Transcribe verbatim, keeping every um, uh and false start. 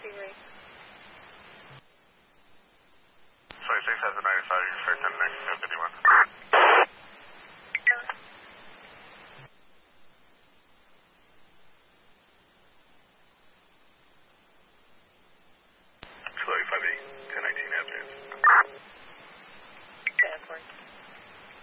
twenty-six has a ninety-five, expect them next to fifty-one. two eighty-five E, ten nineteen afternoon. Airport.